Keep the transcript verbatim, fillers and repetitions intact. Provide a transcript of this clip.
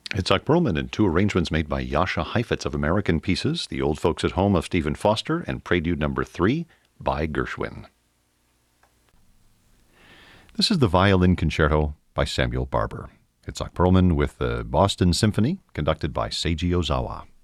Itzhak Perlman in two arrangements made by Jascha Heifetz of American Pieces, The Old Folks at Home of Stephen Foster, and Prelude Number three by Gershwin. This is the Violin Concerto by Samuel Barber. Itzhak Perlman with the Boston Symphony, conducted by Seiji Ozawa.